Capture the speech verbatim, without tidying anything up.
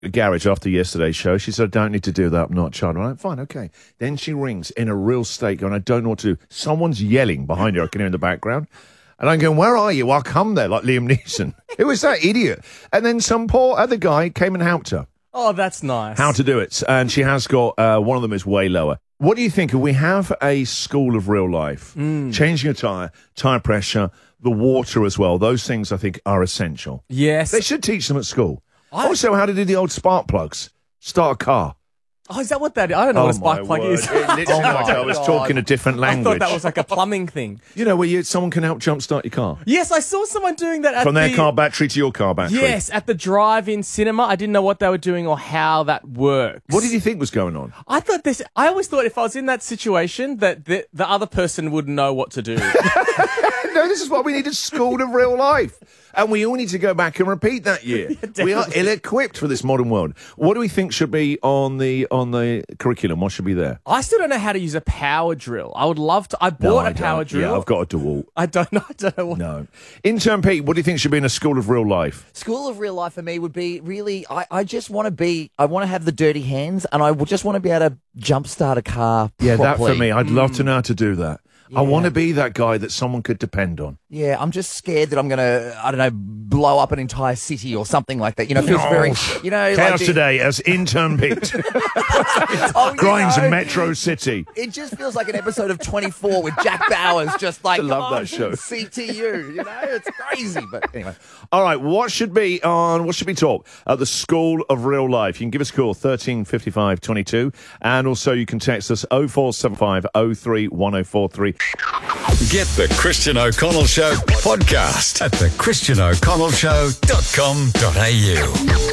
the garage after yesterday's show. She said, I don't need to do that. I'm not a child. I'm like, fine, okay. Then she rings in a real state going, I don't know what to do. Someone's yelling behind her. I can hear in the background. And I'm going, where are you? I'll come there, like Liam Neeson. Who was that idiot? And then some poor other guy came and helped her. Oh, that's nice. How to do it. And she has got, uh, one of them is way lower. What do you think? If we have a school of real life, mm. changing a tyre, tyre pressure, the water as well, those things I think are essential. Yes. They should teach them at school. I... Also, how to do the old spark plugs. Start a car. Oh, is that what that is? I don't know oh what a spark plug word. is. It literally, oh like I was God. talking a different language. I thought that was like a plumbing thing. You know, where you, someone can help jumpstart your car. Yes, I saw someone doing that at From the... their car battery to your car battery. Yes, at the drive-in cinema. I didn't know what they were doing or how that works. What did you think was going on? I thought this... I always thought if I was in that situation that the, the other person would know what to do. No, this is what we need, a school of real life. And we all need to go back and repeat that year. Yeah, we are ill-equipped for this modern world. What do we think should be on the on the curriculum? What should be there? I still don't know how to use a power drill. I would love to. I bought no, a I power don't. drill. Yeah, I've got a DeWalt. I don't know. I don't know what. No. Intern Pete, what do you think should be in a school of real life? School of real life for me would be really, I, I just want to be, I want to have the dirty hands and I just want to be able to jumpstart a car Yeah, properly. that for me. I'd mm. love to know how to do that. Yeah. I want to be that guy that someone could depend on. Yeah, I'm just scared that I'm going to, I don't know, blow up an entire city or something like that. You know, it feels no. very, you know. Chaos like the, today as Intern Pete. oh, Grinds know, Metro City. It just feels like an episode of twenty-four with Jack Bowers just like, I love oh, that show. C T U, you know, it's crazy. But anyway. All right, what should be on, what should be taught at the School of Real Life? You can give us a call, thirteen fifty-five twenty-two, and also you can text us oh four seven five oh three one oh four three. Get the Christian O'Connell Show podcast at the christian o'connell show dot com dot a u.